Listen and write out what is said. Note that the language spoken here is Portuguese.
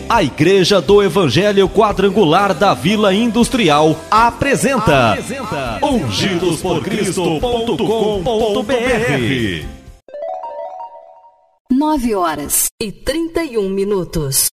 A Igreja do Evangelho Quadrangular da Vila Industrial apresenta ungidosporcristo.com.br. 9h31.